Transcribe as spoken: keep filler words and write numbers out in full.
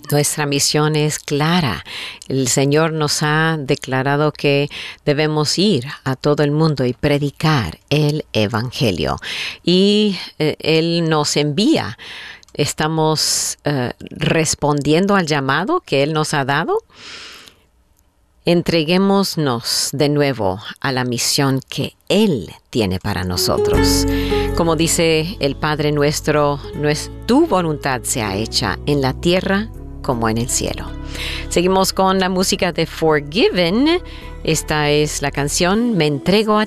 Nuestra misión es clara. El Señor nos ha declarado que debemos ir a todo el mundo y predicar el Evangelio. Y eh, Él nos envía. Estamos eh, respondiendo al llamado que Él nos ha dado. Entreguémonos de nuevo a la misión que Él tiene para nosotros. Como dice el Padre nuestro, tu voluntad sea hecha en la tierra como en el cielo. Seguimos con la música de Forgiven. Esta es la canción Me entrego a